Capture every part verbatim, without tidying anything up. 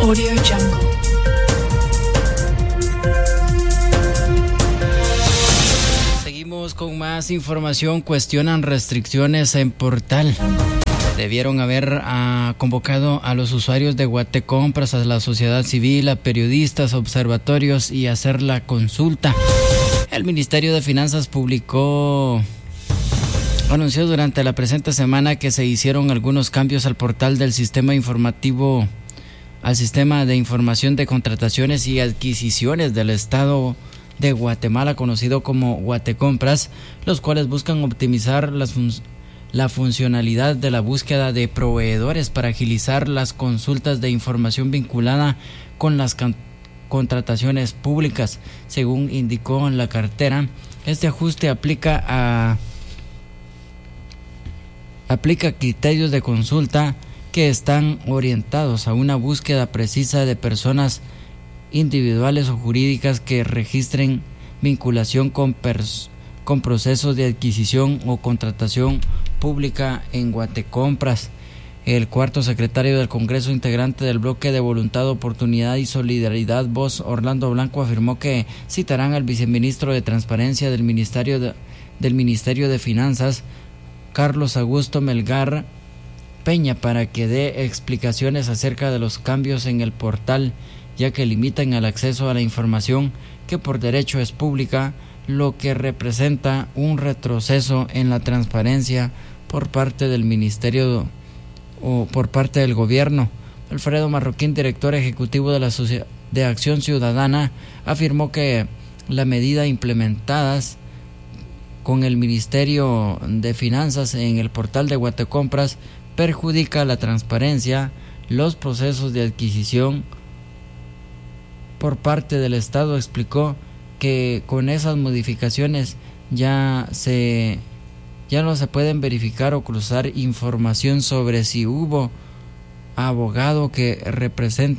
Audio Jungle. Seguimos con más información. Cuestionan restricciones en Portal. Debieron haber uh, convocado a los usuarios de Guatecompras, a la sociedad civil, a periodistas, observatorios y hacer la consulta. El Ministerio de Finanzas publicó, anunció durante la presente semana que se hicieron algunos cambios al portal del sistema informativo, al sistema de información de contrataciones y adquisiciones del Estado de Guatemala, conocido como Guatecompras, los cuales buscan optimizar las funciones la funcionalidad de la búsqueda de proveedores para agilizar las consultas de información vinculada con las can- contrataciones públicas. Según indicó en la cartera, este ajuste aplica a aplica criterios de consulta que están orientados a una búsqueda precisa de personas individuales o jurídicas que registren vinculación con pers- con procesos de adquisición o contratación pública en Guatecompras. El cuarto secretario del Congreso, integrante del bloque de Voluntad, Oportunidad y Solidaridad, Voz, Orlando Blanco, afirmó que citarán al viceministro de Transparencia del Ministerio de, del Ministerio de Finanzas, Carlos Augusto Melgar Peña, para que dé explicaciones acerca de los cambios en el portal, ya que limitan el acceso a la información que por derecho es pública, lo que representa un retroceso en la transparencia por parte del Ministerio o por parte del gobierno. Alfredo Marroquín, director ejecutivo de la Sociedad de Acción Ciudadana, afirmó que la medida implementadas con el Ministerio de Finanzas en el portal de Guatecompras perjudica la transparencia, los procesos de adquisición por parte del Estado. Explicó que con esas modificaciones ya se ya no se pueden verificar o cruzar información sobre si hubo abogado que representa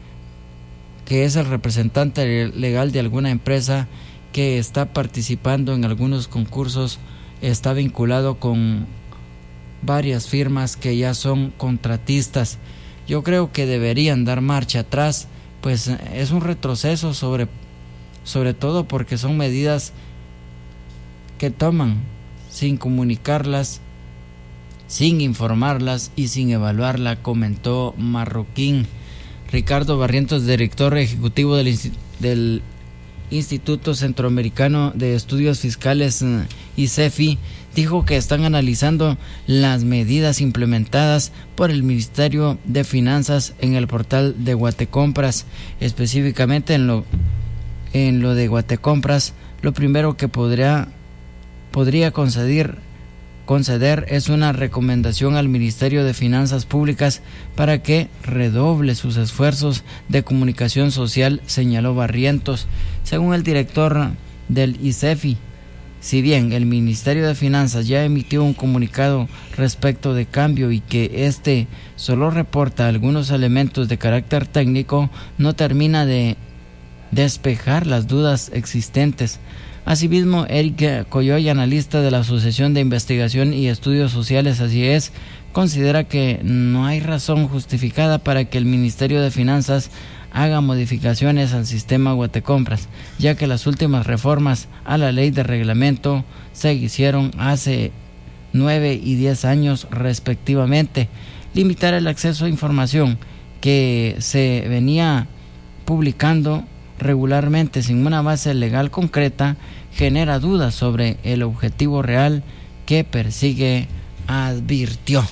que es el representante legal de alguna empresa que está participando en algunos concursos, está vinculado con varias firmas que ya son contratistas. Yo creo que deberían dar marcha atrás, pues es un retroceso sobre sobre todo porque son medidas que toman sin comunicarlas, sin informarlas y sin evaluarla, comentó Marroquín. Ricardo Barrientos, director ejecutivo del, Inst- del Instituto Centroamericano de Estudios Fiscales, I C E F I, dijo que están analizando las medidas implementadas por el Ministerio de Finanzas en el portal de Guatecompras. Específicamente en lo En lo de Guatecompras, lo primero que podría, podría conceder, conceder es una recomendación al Ministerio de Finanzas Públicas para que redoble sus esfuerzos de comunicación social, señaló Barrientos. Según el director del I C E F I, si bien el Ministerio de Finanzas ya emitió un comunicado respecto de cambio y que este solo reporta algunos elementos de carácter técnico, no termina de despejar las dudas existentes. Asimismo, Erika Coyoy, analista de la Asociación de Investigación y Estudios Sociales, Así Es, considera que no hay razón justificada para que el Ministerio de Finanzas haga modificaciones al sistema Guatecompras, ya que las últimas reformas a la ley de reglamento se hicieron hace nueve y diez años respectivamente. Limitar el acceso a información que se venía publicando regularmente sin una base legal concreta genera dudas sobre el objetivo real que persigue, advirtió.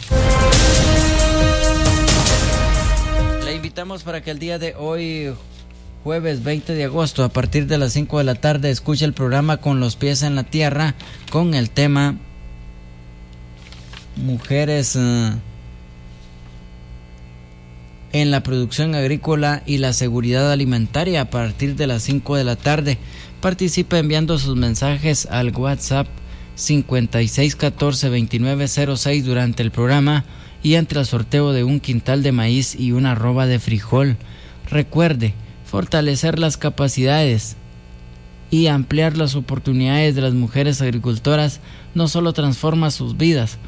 Le invitamos para que el día de hoy, jueves veinte de agosto, a partir de las cinco de la tarde, escuche el programa Con los Pies en la Tierra con el tema Mujeres uh, en la producción agrícola y la seguridad alimentaria, a partir de las cinco de la tarde. Participe enviando sus mensajes al WhatsApp cincuenta y seis catorce veintinueve cero seis durante el programa y entre al sorteo de un quintal de maíz y una arroba de frijol. Recuerde, fortalecer las capacidades y ampliar las oportunidades de las mujeres agricultoras no solo transforma sus vidas,